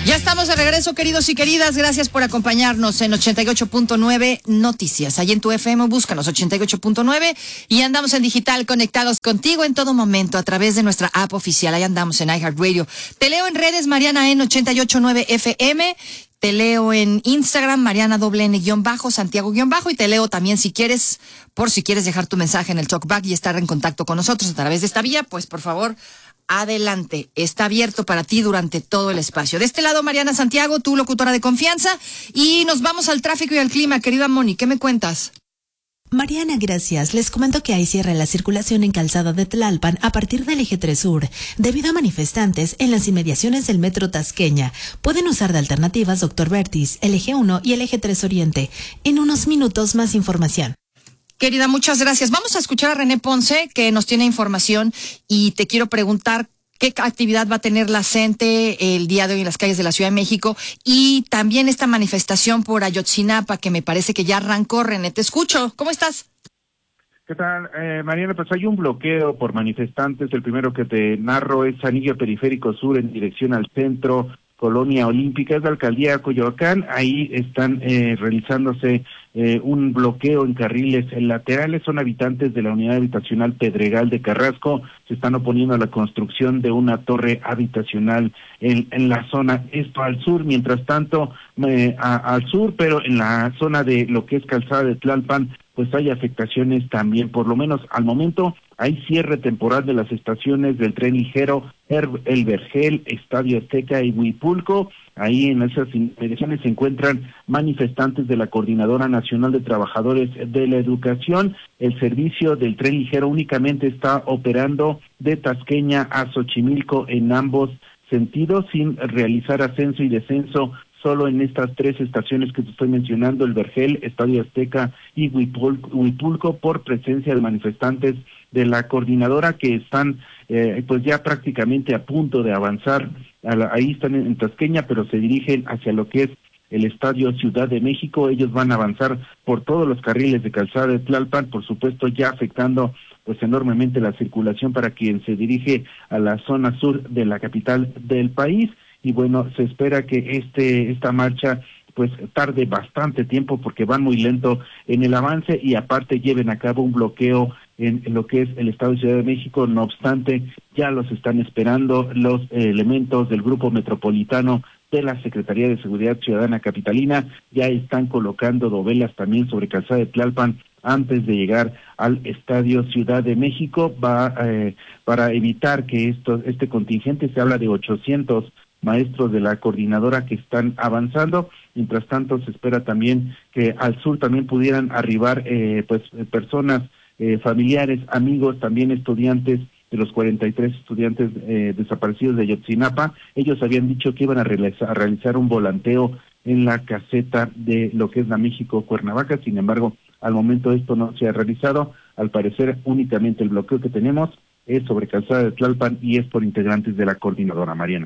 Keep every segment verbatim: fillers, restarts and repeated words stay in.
Ya estamos de regreso, queridos y queridas. Gracias por acompañarnos en ochenta y ocho punto nueve Noticias. Allí en tu F M, búscanos ochenta y ocho punto nueve y andamos en digital, conectados contigo en todo momento a través de nuestra app oficial. Ahí andamos en iHeartRadio. Te leo en redes, Mariana en ochenta y ocho punto nueve F M. Te leo en Instagram, Mariana doble N guión bajo, Santiago guión bajo, y te leo también si quieres, por si quieres dejar tu mensaje en el talkback y estar en contacto con nosotros a través de esta vía, pues por favor, adelante. Está abierto para ti durante todo el espacio. De este lado, Mariana Santiago, tu locutora de confianza, y nos vamos al tráfico y al clima. Querida Moni, ¿qué me cuentas? Mariana, gracias. Les comento que hay cierre en la circulación en Calzada de Tlalpan a partir del eje tres Sur, debido a manifestantes en las inmediaciones del metro Tasqueña. Pueden usar de alternativas Doctor Vertis, el eje uno y el eje tres Oriente. En unos minutos más información. Querida, muchas gracias. Vamos a escuchar a René Ponce, que nos tiene información, y te quiero preguntar qué actividad va a tener la CENTE el día de hoy en las calles de la Ciudad de México, y también esta manifestación por Ayotzinapa, que me parece que ya arrancó. René, te escucho. ¿Cómo estás? ¿Qué tal, eh, Mariana? Pues hay un bloqueo por manifestantes. El primero que te narro es Anillo Periférico Sur en dirección al centro, Colonia Olímpica, es la alcaldía de Coyoacán. Ahí están eh, realizándose eh, un bloqueo en carriles laterales. Son habitantes de la unidad habitacional Pedregal de Carrasco. Se están oponiendo a la construcción de una torre habitacional en, en la zona, esto al sur. Mientras tanto, eh, a, al sur, pero en la zona de lo que es Calzada de Tlalpan, pues hay afectaciones también. Por lo menos al momento hay cierre temporal de las estaciones del tren ligero El Vergel, Estadio Azteca y Huipulco. Ahí en esas inmediaciones se encuentran manifestantes de la Coordinadora Nacional de Trabajadores de la Educación. El servicio del tren ligero únicamente está operando de Tasqueña a Xochimilco en ambos sentidos, sin realizar ascenso y descenso solo en estas tres estaciones que te estoy mencionando, El Vergel, Estadio Azteca y Huipulco, Huipulco, por presencia de manifestantes de la coordinadora que están eh, pues ya prácticamente a punto de avanzar. A la, ahí están en, en Tasqueña, pero se dirigen hacia lo que es el Estadio Ciudad de México. Ellos van a avanzar por todos los carriles de Calzada de Tlalpan, por supuesto ya afectando pues enormemente la circulación para quien se dirige a la zona sur de la capital del país. Y bueno, se espera que este esta marcha pues tarde bastante tiempo porque van muy lento en el avance, y aparte lleven a cabo un bloqueo en, en lo que es el Estado de Ciudad de México. No obstante, ya los están esperando los eh, elementos del Grupo Metropolitano de la Secretaría de Seguridad Ciudadana Capitalina. Ya están colocando dovelas también sobre Calzada de Tlalpan antes de llegar al Estadio Ciudad de México, va eh, para evitar que esto este contingente, se habla de ochocientos maestros de la coordinadora que están avanzando. Mientras tanto, se espera también que al sur también pudieran arribar eh, pues personas, eh, familiares, amigos, también estudiantes de los cuarenta y tres estudiantes eh, desaparecidos de Ayotzinapa. Ellos habían dicho que iban a realizar, a realizar un volanteo en la caseta de lo que es la México Cuernavaca. Sin embargo, al momento esto no se ha realizado. Al parecer, únicamente el bloqueo que tenemos es sobre Calzada de Tlalpan y es por integrantes de la coordinadora. Mariana.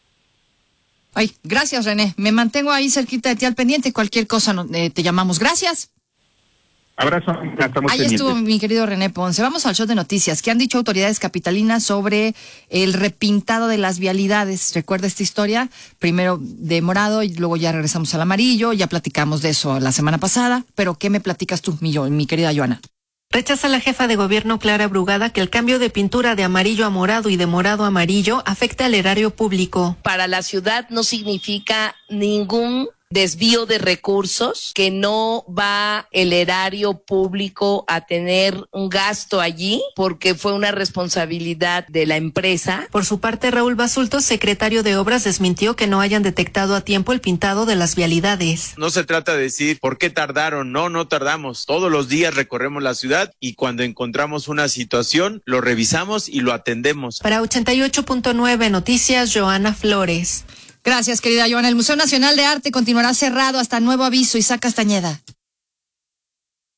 Ay, gracias, René. Me mantengo ahí cerquita de ti al pendiente. Cualquier cosa eh, te llamamos. Gracias. Abrazo. Estamos Ahí estuvo mi querido René Ponce. Vamos al show de noticias. ¿Qué han dicho autoridades capitalinas sobre el repintado de las vialidades? ¿Recuerda esta historia? Primero de morado y luego ya regresamos al amarillo. Ya platicamos de eso la semana pasada. Pero ¿qué me platicas tú, mi, mi querida Joana? Rechaza la jefa de gobierno Clara Brugada que el cambio de pintura de amarillo a morado y de morado a amarillo afecta al erario público. Para la ciudad no significa ningún desvío de recursos, que no va el erario público a tener un gasto allí porque fue una responsabilidad de la empresa. Por su parte, Raúl Basulto, secretario de Obras, desmintió que no hayan detectado a tiempo el pintado de las vialidades. No se trata de decir por qué tardaron, no, no tardamos. Todos los días recorremos la ciudad y cuando encontramos una situación, lo revisamos y lo atendemos. Para ochenta y ocho punto nueve Noticias, Joana Flores. Gracias, querida Joana. El Museo Nacional de Arte continuará cerrado hasta nuevo aviso. Isaac Castañeda.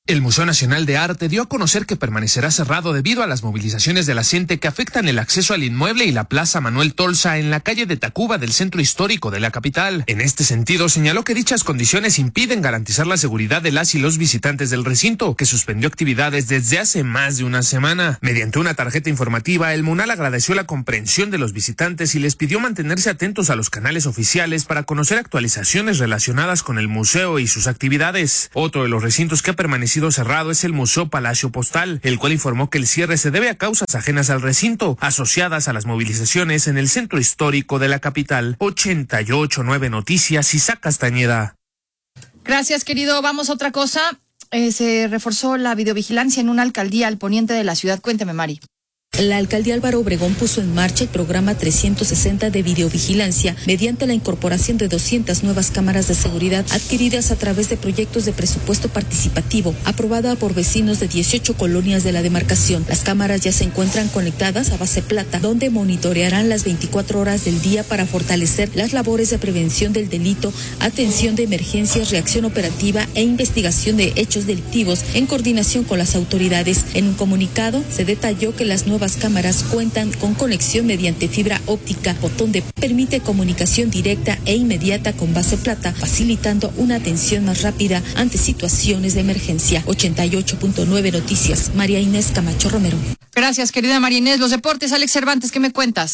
El Museo Nacional de Arte dio a conocer que permanecerá cerrado debido a las movilizaciones de la gente que afectan el acceso al inmueble y la Plaza Manuel Tolsa en la calle de Tacuba del centro histórico de la capital. En este sentido, señaló que dichas condiciones impiden garantizar la seguridad de las y los visitantes del recinto, que suspendió actividades desde hace más de una semana. Mediante una tarjeta informativa, el MUNAL agradeció la comprensión de los visitantes y les pidió mantenerse atentos a los canales oficiales para conocer actualizaciones relacionadas con el museo y sus actividades. Otro de los recintos que ha permanecido cerrado es el Museo Palacio Postal, el cual informó que el cierre se debe a causas ajenas al recinto, asociadas a las movilizaciones en el centro histórico de la capital. ochenta y ocho punto nueve Noticias, Isaac Castañeda. Gracias, querido. Vamos a otra cosa. Eh, se reforzó la videovigilancia en una alcaldía al poniente de la ciudad. Cuénteme, Mari. La alcaldía Álvaro Obregón puso en marcha el programa trescientos sesenta de videovigilancia mediante la incorporación de doscientas nuevas cámaras de seguridad adquiridas a través de proyectos de presupuesto participativo aprobada por vecinos de dieciocho colonias de la demarcación. Las cámaras ya se encuentran conectadas a base plata, donde monitorearán las veinticuatro horas del día para fortalecer las labores de prevención del delito, atención de emergencias, reacción operativa e investigación de hechos delictivos en coordinación con las autoridades. En un comunicado se detalló que las nuevas cámaras cuentan con conexión mediante fibra óptica, botón de permite comunicación directa e inmediata con base plata, facilitando una atención más rápida ante situaciones de emergencia. ochenta y ocho punto nueve Noticias, María Inés Camacho Romero. Gracias, querida María Inés. Los deportes, Alex Cervantes, ¿qué me cuentas?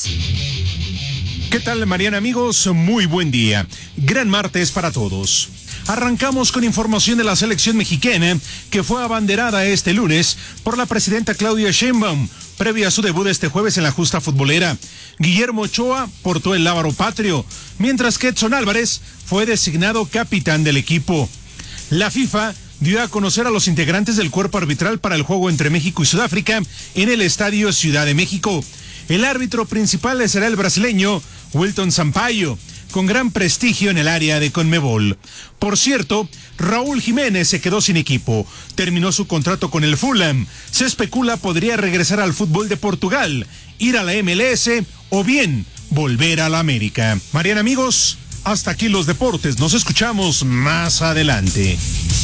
¿Qué tal, Mariana, amigos? Muy buen día. Gran martes para todos. Arrancamos con información de la selección mexicana, que fue abanderada este lunes por la presidenta Claudia Sheinbaum, previa a su debut este jueves en la justa futbolera. Guillermo Ochoa portó el lábaro patrio, mientras que Edson Álvarez fue designado capitán del equipo. La FIFA dio a conocer a los integrantes del cuerpo arbitral para el juego entre México y Sudáfrica en el Estadio Ciudad de México. El árbitro principal será el brasileño Wilton Sampaio, con gran prestigio en el área de Conmebol. Por cierto, Raúl Jiménez se quedó sin equipo. Terminó su contrato con el Fulham. Se especula podría regresar al fútbol de Portugal, ir a la M L S o bien volver a la América. Mariana, amigos, hasta aquí los deportes. Nos escuchamos más adelante.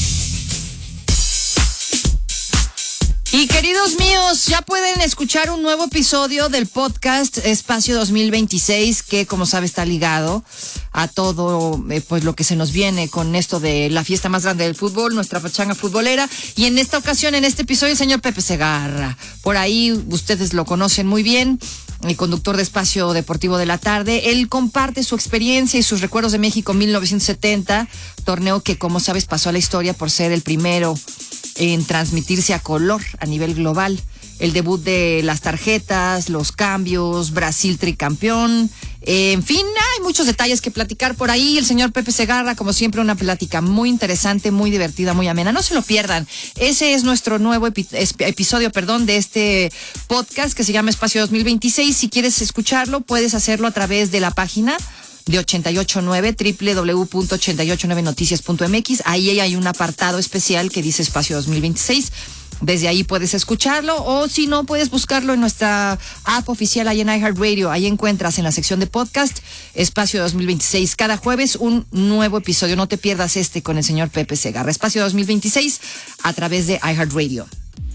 Y queridos míos, ya pueden escuchar un nuevo episodio del podcast Espacio dos mil veintiséis, que como sabe está ligado a todo eh, pues lo que se nos viene con esto de la fiesta más grande del fútbol, nuestra pachanga futbolera. Y en esta ocasión, en este episodio, el señor Pepe Segarra. Por ahí ustedes lo conocen muy bien, el conductor de Espacio Deportivo de la Tarde. Él comparte su experiencia y sus recuerdos de México mil novecientos setenta, torneo que, como sabes, pasó a la historia por ser el primero en transmitirse a color a nivel global. El debut de las tarjetas, los cambios, Brasil tricampeón, eh, en fin, hay muchos detalles que platicar por ahí. El señor Pepe Segarra, como siempre, una plática muy interesante, muy divertida, muy amena. No se lo pierdan. Ese es nuestro nuevo epi- episodio, perdón, de este podcast que se llama Espacio dos mil veintiséis. Si quieres escucharlo, puedes hacerlo a través de la página de ochenta y ocho nueve, doble u doble u doble u punto ochenta y ocho nueve noticias punto m x. Ahí hay un apartado especial que dice Espacio dos mil veintiséis. Desde ahí puedes escucharlo, o si no, puedes buscarlo en nuestra app oficial ahí en iHeartRadio. Ahí encuentras en la sección de podcast Espacio dos mil veintiséis. Cada jueves un nuevo episodio. No te pierdas este con el señor Pepe Segarra. Espacio dos mil veintiséis a través de iHeartRadio.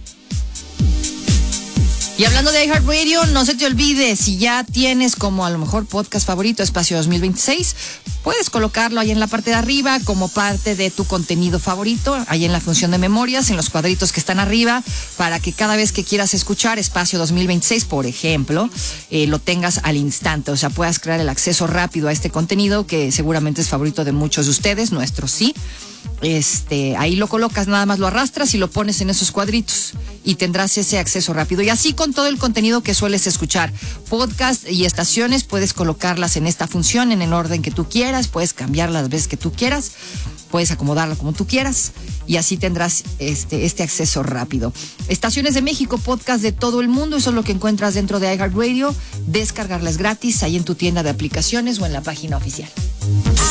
Y hablando de iHeartRadio, no se te olvide, si ya tienes como a lo mejor podcast favorito Espacio dos mil veintiséis, puedes colocarlo ahí en la parte de arriba como parte de tu contenido favorito, ahí en la función de memorias, en los cuadritos que están arriba, para que cada vez que quieras escuchar Espacio dos mil veintiséis, por ejemplo, eh, lo tengas al instante, o sea, puedas crear el acceso rápido a este contenido que seguramente es favorito de muchos de ustedes, nuestro sí. Este, ahí lo colocas, nada más lo arrastras y lo pones en esos cuadritos y tendrás ese acceso rápido. Y así con todo el contenido que sueles escuchar, podcast y estaciones, puedes colocarlas en esta función en el orden que tú quieras, puedes cambiarlas las veces que tú quieras, puedes acomodarlo como tú quieras y así tendrás este, este acceso rápido. Estaciones de México, podcast de todo el mundo, eso es lo que encuentras dentro de iHeartRadio. Descargarlas gratis ahí en tu tienda de aplicaciones o en la página oficial.